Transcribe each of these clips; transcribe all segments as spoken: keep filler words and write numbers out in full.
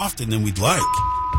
often than we'd like.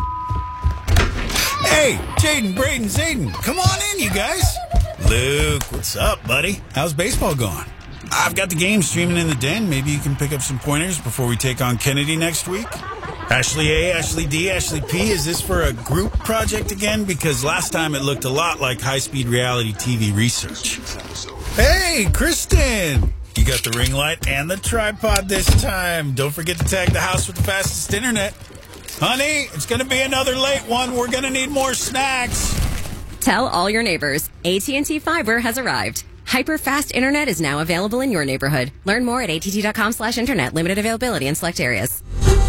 Hey, Jaden, Braden, Zayden, come on in, you guys. Luke, what's up, buddy? How's baseball going? I've got the game streaming in the den. Maybe you can pick up some pointers before we take on Kennedy next week. Ashley A, Ashley D, Ashley P, is this for a group project again? Because last time it looked a lot like high-speed reality T V research. Hey, Kristen! You got the ring light and the tripod this time. Don't forget to tag the house with the fastest internet. Honey, it's going to be another late one. We're going to need more snacks. Tell all your neighbors, A T and T Fiber has arrived. Hyper-fast internet is now available in your neighborhood. Learn more at att.com slash internet. Limited availability in select areas.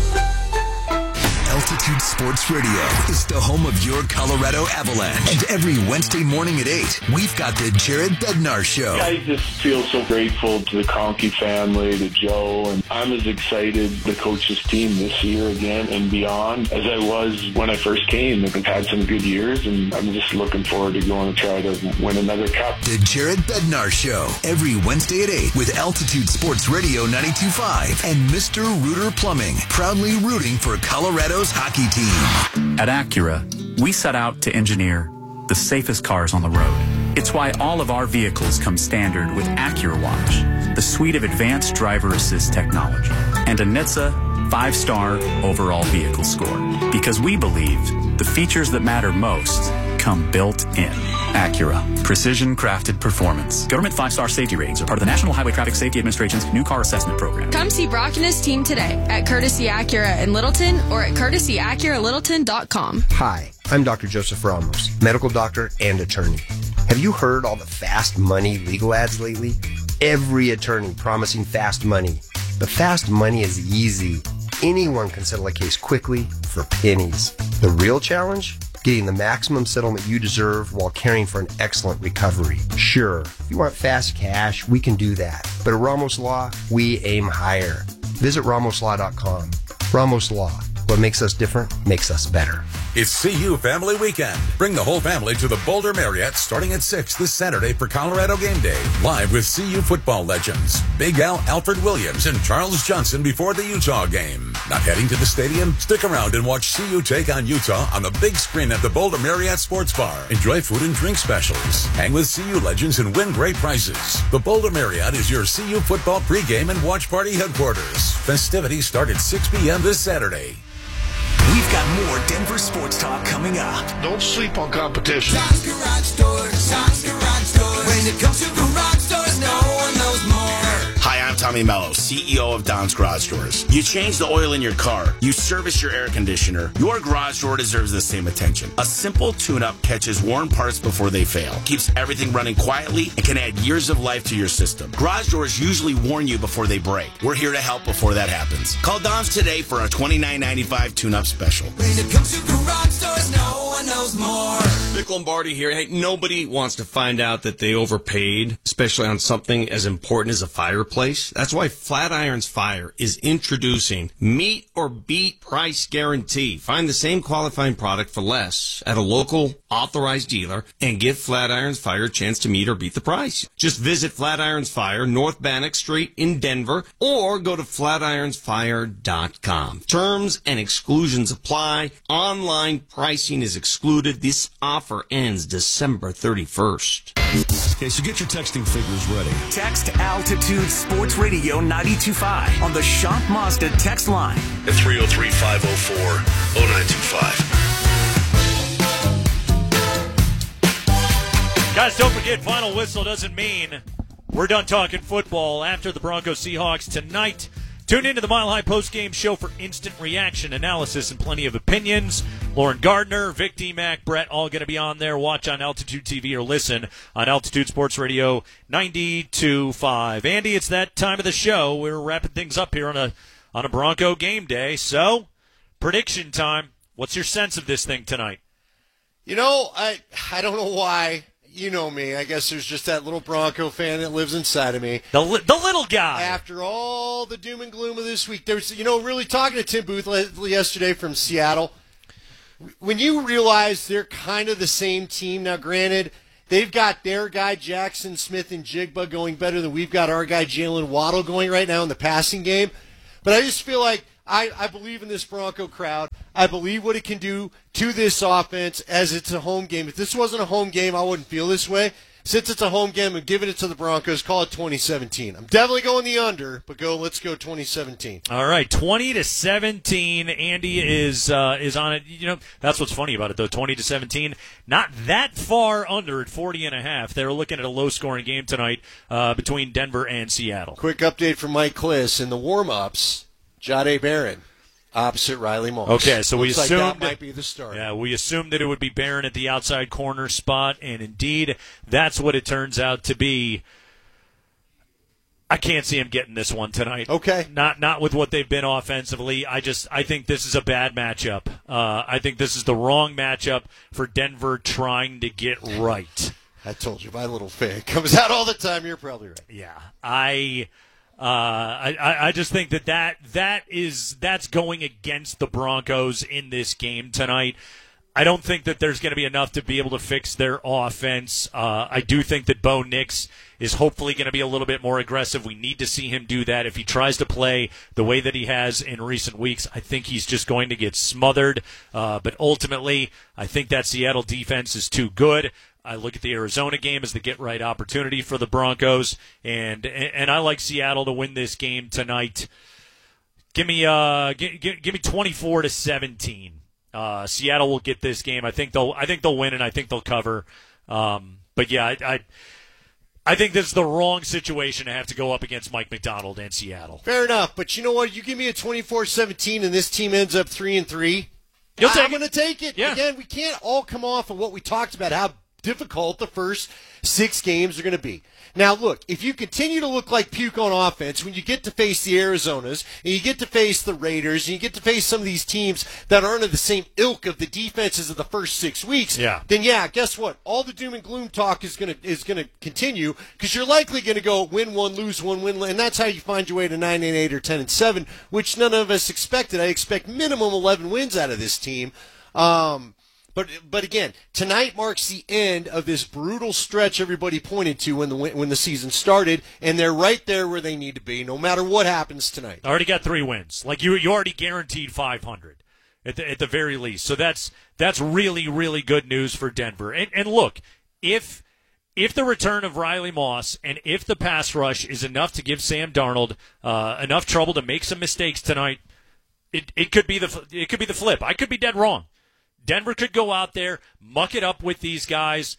Altitude Sports Radio is the home of your Colorado Avalanche. And every Wednesday morning at eight, we've got the Jared Bednar Show. I just feel so grateful to the Conkey family, to Joe, and I'm as excited the coach's team this year again and beyond as I was when I first came. I've had some good years, and I'm just looking forward to going to try to win another cup. The Jared Bednar Show, every Wednesday at eight with Altitude Sports Radio ninety-two point five and Mister Rooter Plumbing, proudly rooting for Colorado's hockey team. At Acura, we set out to engineer the safest cars on the road. It's why all of our vehicles come standard with Acura Watch, the suite of advanced driver assist technology, and a N H T S A five-star overall vehicle score. Because we believe the features that matter most come built in. Acura. Precision crafted performance. Government five-star safety ratings are part of the National Highway Traffic Safety Administration's new car assessment program. Come see Brock and his team today at Courtesy Acura in Littleton or at courtesy acura littleton dot com. Hi, I'm Doctor Joseph Ramos, medical doctor and attorney. Have you heard all the fast money legal ads lately? Every attorney promising fast money. But fast money is easy. Anyone can settle a case quickly for pennies. The real challenge? Getting the maximum settlement you deserve while caring for an excellent recovery. Sure, if you want fast cash, we can do that. But at Ramos Law, we aim higher. Visit ramos law dot com. Ramos Law. What makes us different makes us better. It's C U Family Weekend. Bring the whole family to the Boulder Marriott starting at six this Saturday for Colorado Game Day. Live with C U football legends Big Al Alfred Williams and Charles Johnson before the Utah game. Not heading to the stadium? Stick around and watch C U take on Utah on the big screen at the Boulder Marriott Sports Bar. Enjoy food and drink specials. Hang with C U legends and win great prizes. The Boulder Marriott is your C U football pregame and watch party headquarters. Festivities start at six p.m. this Saturday. We've got more Denver sports talk coming up. Don't sleep on competition. Don's Garage Door, Don's Garage Door. When it comes to garage doors, no one knows more. Hi, I'm Tommy Mello, C E O of Don's Garage Doors. You change the oil in your car. You service your air conditioner. Your garage door deserves the same attention. A simple tune-up catches worn parts before they fail, keeps everything running quietly, and can add years of life to your system. Garage doors usually warn you before they break. We're here to help before that happens. Call Don's today for a twenty-nine ninety-five tune-up special. When it comes to garage doors, no one knows more. Vic Lombardi here. Hey, nobody wants to find out that they overpaid, especially on something as important as a fireplace. That's why Flatirons Fire is introducing Meet or Beat Price Guarantee. Find the same qualifying product for less at a local authorized dealer and give Flatirons Fire a chance to meet or beat the price. Just visit Flatirons Fire, North Bannock Street in Denver, or go to flatirons fire dot com. Terms and exclusions apply. Online pricing is excluded. This offer ends December thirty-first. Okay, so get your texting figures ready. Text Altitude Sports Radio ninety-two point five on the Shop Mazda text line At three oh three, five oh four, oh nine two five. Guys, don't forget, final whistle doesn't mean we're done talking football after the Broncos Seahawks tonight. Tune into the Mile High Post-Game Show for instant reaction, analysis, and plenty of opinions. Lauren Gardner, Vic D-Mac, Brett, all going to be on there. Watch on Altitude T V or listen on Altitude Sports Radio ninety-two point five. Andy, it's that time of the show. We're wrapping things up here on a on a Bronco game day. So, prediction time. What's your sense of this thing tonight? You know, I I don't know why. You know me. I guess there's just that little Bronco fan that lives inside of me. The li- the little guy. After all the doom and gloom of this week, there's, you know, really talking to Tim Booth yesterday from Seattle. When you realize they're kind of the same team, now granted, they've got their guy Jackson Smith and Jigba going better than we've got our guy Jalen Waddle going right now in the passing game. But I just feel like I, I believe in this Bronco crowd. I believe what it can do to this offense as it's a home game. If this wasn't a home game, I wouldn't feel this way. Since it's a home game, I'm giving it to the Broncos. Call it twenty seventeen. I'm definitely going the under, but go. Let's go twenty seventeen. All right, twenty to seventeen. Andy is uh, is on it. You know, that's what's funny about it, though. twenty to seventeen, not that far under at forty and a half. They're looking at a low-scoring game tonight uh, between Denver and Seattle. Quick update from Mike Kliss in the warm-ups. Jahdae Barron opposite Riley Moss. Okay, so we Looks assumed like that might be the start. Yeah, we assumed that it would be Barron at the outside corner spot, and indeed, that's what it turns out to be. I can't see him getting this one tonight. Okay, not not with what they've been offensively. I just I think this is a bad matchup. Uh, I think this is the wrong matchup for Denver trying to get right. I told you, my little fan comes out all the time. You're probably right. Yeah, I. Uh, I, I just think that, that that is that's going against the Broncos in this game tonight. I don't think that there's going to be enough to be able to fix their offense. Uh, I do think that Bo Nix is hopefully going to be a little bit more aggressive. We need to see him do that. If he tries to play the way that he has in recent weeks, I think he's just going to get smothered. Uh, but ultimately, I think that Seattle defense is too good. I look at the Arizona game as the get-right opportunity for the Broncos, and and I like Seattle to win this game tonight. Give me uh, give, give me twenty-four to seventeen. Uh, Seattle will get this game. I think they'll I think they'll win, and I think they'll cover. Um, but yeah, I, I I think this is the wrong situation to have to go up against Mike Macdonald and Seattle. Fair enough, but you know what? You give me a twenty-four seventeen, and this team ends up three and three. You'll take I'm going to take it. Yeah. Again, we can't all come off of what we talked about, how difficult the first six games are going to be. Now, look, if you continue to look like puke on offense when you get to face the Arizonas, and you get to face the Raiders, and you get to face some of these teams that aren't of the same ilk of the defenses of the first six weeks, yeah. then yeah, guess what? All the doom and gloom talk is going to is going to continue because you're likely going to go win one, lose one, win, and that's how you find your way to nine and eight or ten and seven, which none of us expected. I expect minimum eleven wins out of this team. Um, But but again, tonight marks the end of this brutal stretch everybody pointed to when the when the season started, and they're right there where they need to be, no matter what happens tonight. Already got three wins. Like you, you already guaranteed five hundred at the at the very least. So that's that's really really good news for Denver. And and look, if if the return of Riley Moss and if the pass rush is enough to give Sam Darnold uh, enough trouble to make some mistakes tonight, it it could be the it could be the flip. I could be dead wrong. Denver could go out there, muck it up with these guys,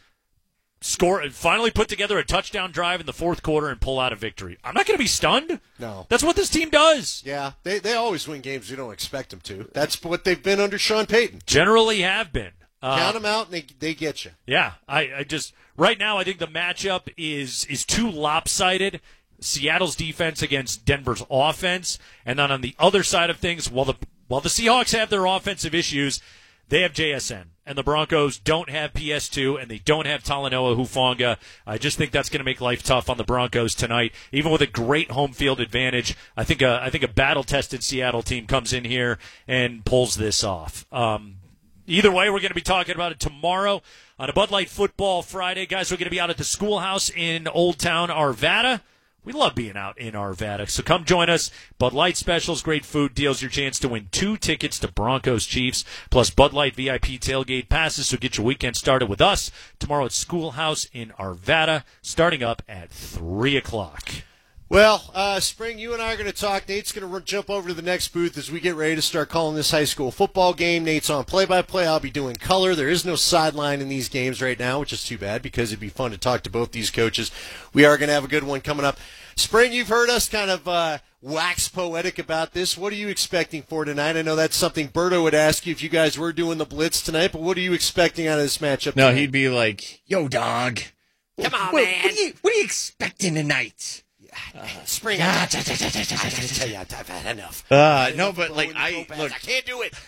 score, and finally put together a touchdown drive in the fourth quarter and pull out a victory. I'm not going to be stunned. No. That's what this team does. Yeah, they they always win games you don't expect them to. That's what they've been under Sean Payton. Generally have been. Uh, Count them out, and they they get you. Yeah, I, I just right now I think the matchup is is too lopsided. Seattle's defense against Denver's offense, and then on the other side of things, while the while the Seahawks have their offensive issues, they have J S N, and the Broncos don't have P S two, and they don't have Talanoa Hufanga. I just think that's going to make life tough on the Broncos tonight. Even with a great home field advantage, I think a, I think a battle-tested Seattle team comes in here and pulls this off. Um, either way, we're going to be talking about it tomorrow on a Bud Light Football Friday. Guys, we're going to be out at the Schoolhouse in Old Town Arvada. We love being out in Arvada, so come join us. Bud Light specials, great food deals, your chance to win two tickets to Broncos Chiefs, plus Bud Light V I P tailgate passes, so get your weekend started with us tomorrow at Schoolhouse in Arvada, starting up at three o'clock. Well, uh, Spring, you and I are going to talk. Nate's going to jump over to the next booth as we get ready to start calling this high school football game. Nate's on play-by-play. I'll be doing color. There is no sideline in these games right now, which is too bad because it'd be fun to talk to both these coaches. We are going to have a good one coming up. Spring, you've heard us kind of uh, wax poetic about this. What are you expecting for tonight? I know that's something Berto would ask you if you guys were doing the blitz tonight, but what are you expecting out of this matchup No, tonight? he'd be like, yo, dog. Come on, what, man. What are, you, what are you expecting tonight? Uh, Spring, I gotta tell you, I've had enough. Uh, no, but like I look, I can't do it.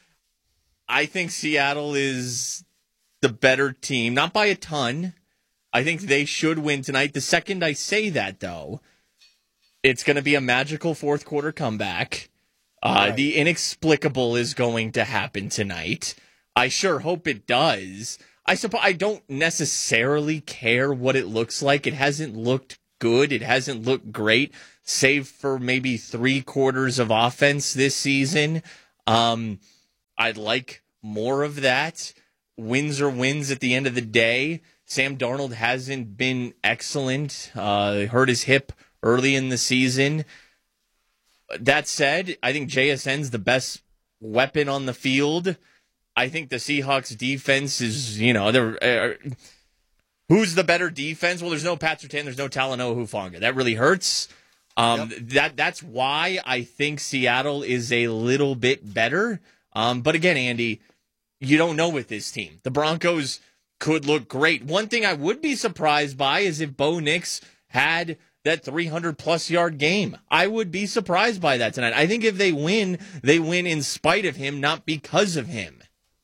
I think Seattle is the better team, not by a ton. I think they should win tonight. The second I say that, though, it's going to be a magical fourth quarter comeback. Uh, right. The inexplicable is going to happen tonight. I sure hope it does. I suppose I don't necessarily care what it looks like. It hasn't looked good. It hasn't looked great, save for maybe three quarters of offense this season. Um, I'd like more of that. Wins are wins at the end of the day. Sam Darnold hasn't been excellent. Uh, hurt his hip early in the season. That said, I think J S N's the best weapon on the field. I think the Seahawks defense is, you know, they're, uh, who's the better defense? Well, there's no Pat Surtain, there's no Talanoa Hufanga. That really hurts. Um, yep. That that's why I think Seattle is a little bit better. Um, but again, Andy, you don't know with this team. The Broncos could look great. One thing I would be surprised by is if Bo Nix had that three hundred plus yard game. I would be surprised by that tonight. I think if they win, they win in spite of him, not because of him.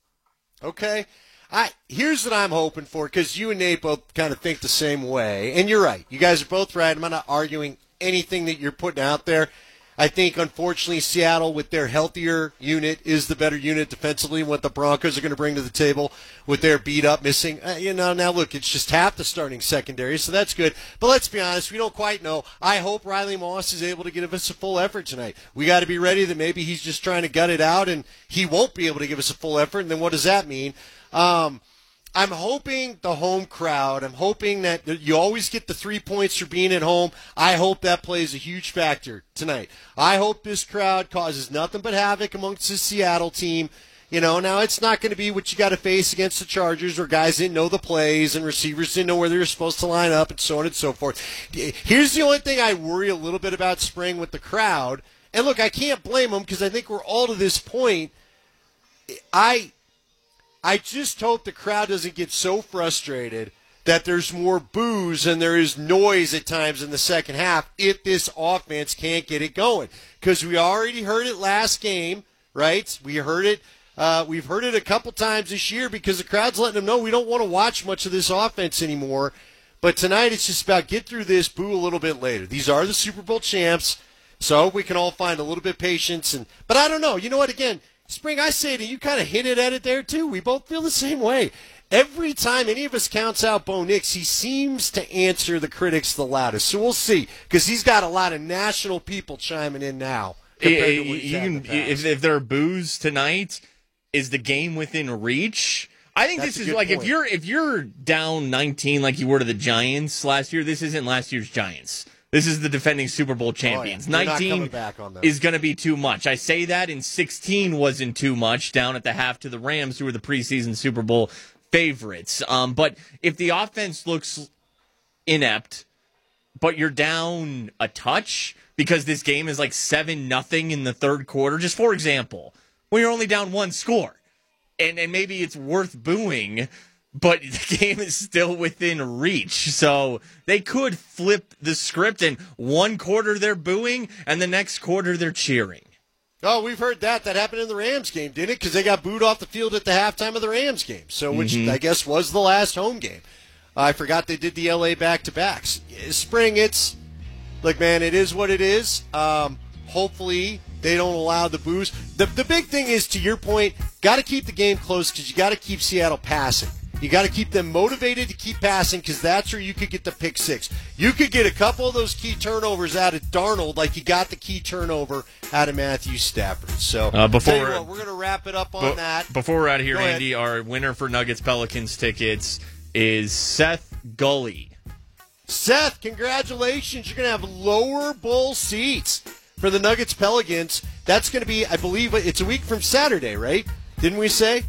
Okay. I here's what I'm hoping for, because you and Nate both kind of think the same way. And you're right. You guys are both right. I'm not arguing anything that you're putting out there. I think, unfortunately, Seattle, with their healthier unit, is the better unit defensively. What the Broncos are going to bring to the table with their beat-up, missing. Uh, you know, now, look, it's just half the starting secondary, so that's good. But let's be honest, we don't quite know. I hope Riley Moss is able to give us a full effort tonight. We got to be ready that maybe he's just trying to gut it out, and he won't be able to give us a full effort, and then what does that mean? Um, I'm hoping the home crowd, I'm hoping that you always get the three points for being at home. I hope that plays a huge factor tonight. I hope this crowd causes nothing but havoc amongst the Seattle team. You know, now it's not going to be what you got to face against the Chargers, where guys didn't know the plays and receivers didn't know where they were supposed to line up and so on and so forth. Here's the only thing I worry a little bit about spring with the crowd. And look, I can't blame them, because I think we're all to this point. I... I just hope the crowd doesn't get so frustrated that there's more boos and there is noise at times in the second half if this offense can't get it going. Because we already heard it last game, right? We heard it. Uh, we've heard it a couple times this year, because the crowd's letting them know we don't want to watch much of this offense anymore. But tonight it's just about get through this, boo a little bit later. These are the Super Bowl champs, so I hope we can all find a little bit of patience. And but I don't know. You know what, again, Spring, I say to you, kind of hinted at it there, too. We both feel the same way. Every time any of us counts out Bo Nix, he seems to answer the critics the loudest. So we'll see, because he's got a lot of national people chiming in now. It, you can, if, if there are boos tonight, is the game within reach? I think That's this is like point. if you're if you're down nineteen like you were to the Giants last year, this isn't last year's Giants. This is the defending Super Bowl champions. Oh, yeah. nineteen is going to be too much. I say that, and sixteen wasn't too much down at the half to the Rams, who were the preseason Super Bowl favorites. Um, but if the offense looks inept, but you're down a touch because this game is like seven nothing in the third quarter, just for example, when you're only down one score, and, and maybe it's worth booing, but the game is still within reach. So they could flip the script, and one quarter they're booing, and the next quarter they're cheering. Oh, we've heard that. That happened in the Rams game, didn't it? Because they got booed off the field at the halftime of the Rams game, so which mm-hmm. I guess was the last home game. I forgot they did the L A back-to-backs. Spring, it's, look, man, it is what it is. Um, hopefully they don't allow the boos. The, the big thing is, to your point, got to keep the game close, because you got to keep Seattle passing. You got to keep them motivated to keep passing, because that's where you could get the pick six. You could get a couple of those key turnovers out of Darnold, like you got the key turnover out of Matthew Stafford. So uh, before tell you what, we're going to wrap it up on b- that. Before we're out of here, Go Andy, ahead. our winner for Nuggets Pelicans tickets is Seth Gully. Seth, congratulations. You're going to have lower bowl seats for the Nuggets Pelicans. That's going to be, I believe, it's a week from Saturday, right? Didn't we say?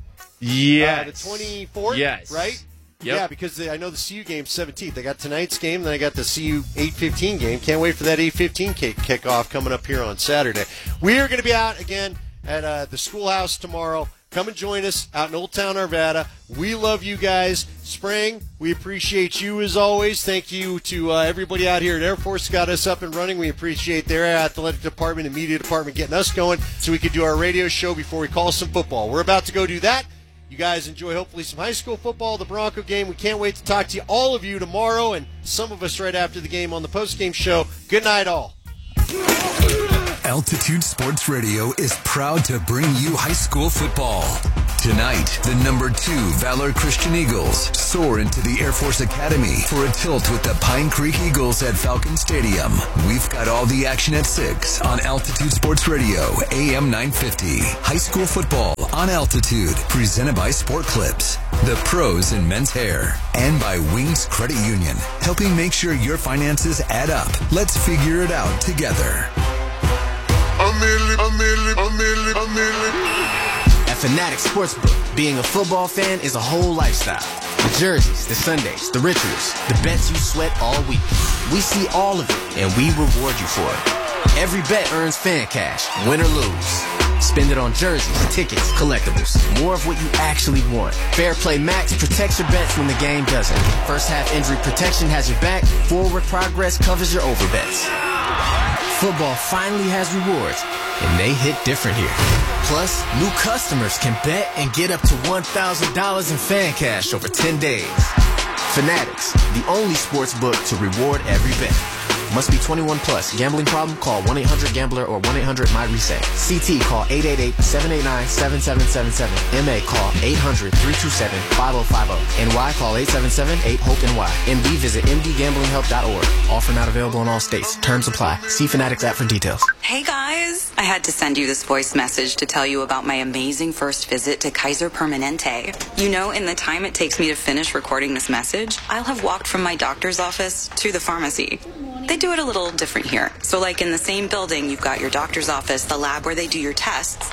Yes. Uh, the twenty-fourth? Yes. Right? Yep. Yeah, because they, I know the C U game's seventeenth. They got tonight's game, then I got the C U eight fifteen game. Can't wait for that eight fifteen kick kickoff coming up here on Saturday. We are going to be out again at uh, the schoolhouse tomorrow. Come and join us out in Old Town Arvada. We love you guys. Spring, we appreciate you as always. Thank you to uh, everybody out here at Air Force got us up and running. We appreciate their athletic department and media department getting us going so we could do our radio show before we call some football. We're about to go do that. You guys enjoy, hopefully, some high school football, the Bronco game. We can't wait to talk to you, all of you, tomorrow, and some of us right after the game on the post-game show. Good night, all. Altitude Sports Radio is proud to bring you high school football. Tonight, the number two Valor Christian Eagles soar into the Air Force Academy for a tilt with the Pine Creek Eagles at Falcon Stadium. We've got all the action at six on Altitude Sports Radio, A M nine fifty. High school football On Altitude, presented by Sport Clips, the pros in men's hair, and by Wings Credit Union, helping make sure your finances add up. Let's figure it out together. At Fanatics Sportsbook, being a football fan is a whole lifestyle. The jerseys, the Sundays, the rituals, the bets you sweat all week. We see all of it, and we reward you for it. Every bet earns fan cash, win or lose. Spend it on jerseys, tickets, collectibles. More of what you actually want. Fair Play Max protects your bets when the game doesn't. First half injury protection has your back. Forward progress covers your over bets. Football finally has rewards, and they hit different here. Plus, new customers can bet and get up to one thousand dollars in fan cash over ten days. Fanatics, the only sports book to reward every bet. Must be twenty-one plus. Gambling problem? Call one eight hundred gambler or one eight hundred my reset. C T call eight eight eight, seven eight nine, seven seven seven seven. M A call eight hundred, three two seven, five oh five oh. N Y call eight seven seven, eight hope N Y. M D visit m d gambling help dot org. Offer not available in all states. Terms apply. See Fanatics app for details. Hey guys, I had to send you this voice message to tell you about my amazing first visit to Kaiser Permanente. You know, in the time it takes me to finish recording this message, I'll have walked from my doctor's office to the pharmacy. They do it a little different here. So like in the same building, you've got your doctor's office, the lab where they do your tests,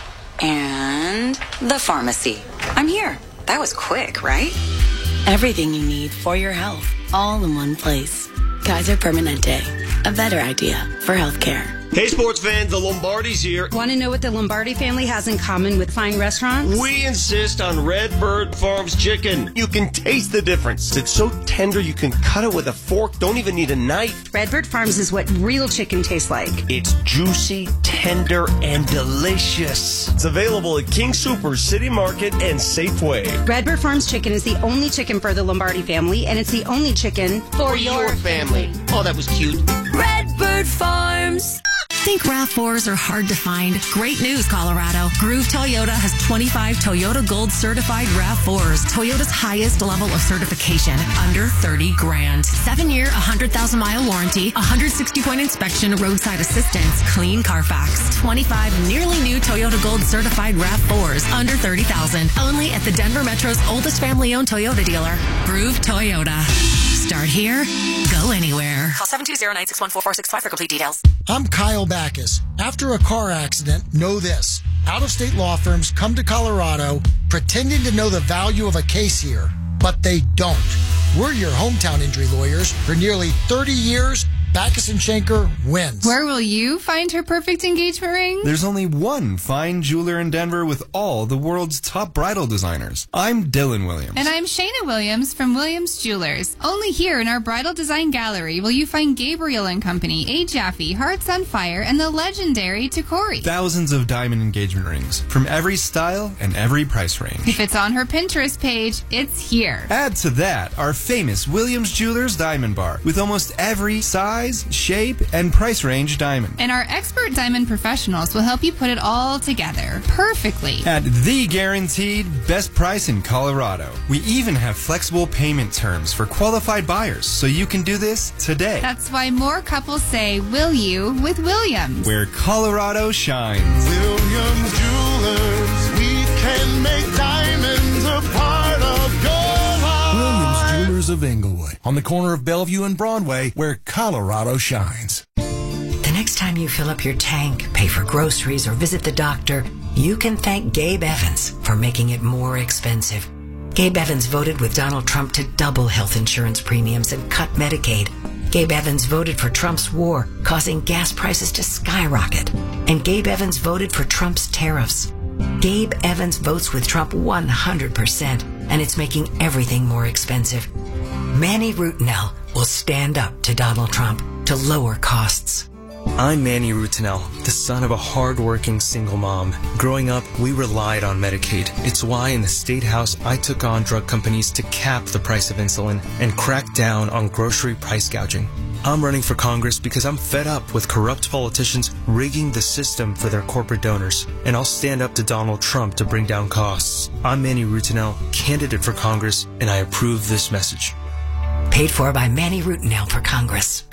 and the pharmacy. I'm here. That was quick, right? Everything you need for your health, all in one place. Kaiser Permanente, a better idea for healthcare. Hey sports fans, the Lombardis here. Want to know what the Lombardi family has in common with fine restaurants? We insist on Redbird Farms chicken. You can taste the difference. It's so tender you can cut it with a fork, don't even need a knife. Redbird Farms is what real chicken tastes like. It's juicy, tender, and delicious. It's available at King Soopers, City Market, and Safeway. Redbird Farms chicken is the only chicken for the Lombardi family, and it's the only chicken for, for your, your family. family. Oh, that was cute. Redbird Farms. Think RAV fours are hard to find? Great news, Colorado. Groove Toyota has twenty-five Toyota Gold certified RAV fours. Toyota's highest level of certification, under thirty grand. Seven year, one hundred thousand mile warranty, one hundred sixty point inspection, roadside assistance, clean Carfax. twenty-five nearly new Toyota Gold certified RAV fours, under thirty thousand. Only at the Denver Metro's oldest family owned Toyota dealer, Groove Toyota. Start here, go anywhere. Call seven two zero, nine six one, four four six five for complete details. I'm Kyle Backus. After a car accident, know this. Out-of-state law firms come to Colorado pretending to know the value of a case here, but they don't. We're your hometown injury lawyers. For nearly thirty years, Backus and Schenker wins. Where will you find her perfect engagement ring? There's only one fine jeweler in Denver with all the world's top bridal designers. I'm Dylan Williams. And I'm Shayna Williams from Williams Jewelers. Only here in our Bridal Design Gallery will you find Gabriel and Company, A. Jaffe, Hearts on Fire, and the legendary Tacori. Thousands of diamond engagement rings from every style and every price range. If it's on her Pinterest page, it's here. Add to that our famous Williams Jewelers Diamond Bar with almost every size, shape, and price range diamond. And our expert diamond professionals will help you put it all together perfectly. At the guaranteed best price in Colorado. We even have flexible payment terms for qualified buyers, so you can do this today. That's why more couples say, will you, with Williams. Where Colorado shines. Williams Jewelers, we can make diamonds a part of your life. Williams Jewelers of Inglewood, on the corner of Bellevue and Broadway, where Colorado shines. The next time you fill up your tank, pay for groceries, or visit the doctor, you can thank Gabe Evans for making it more expensive. Gabe Evans voted with Donald Trump to double health insurance premiums and cut Medicaid. Gabe Evans voted for Trump's war, causing gas prices to skyrocket. And Gabe Evans voted for Trump's tariffs. Gabe Evans votes with Trump one hundred percent, and it's making everything more expensive. Manny Rutinel will stand up to Donald Trump to lower costs. I'm Manny Rutinel, the son of a hard-working single mom. Growing up, we relied on Medicaid. It's why in the State House I took on drug companies to cap the price of insulin and crack down on grocery price gouging. I'm running for Congress because I'm fed up with corrupt politicians rigging the system for their corporate donors. And I'll stand up to Donald Trump to bring down costs. I'm Manny Rutinel, candidate for Congress, and I approve this message. Paid for by Manny Rutinel for Congress.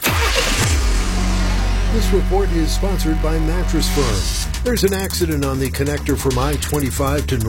This report is sponsored by Mattress Firm. There's an accident on the connector from I twenty-five to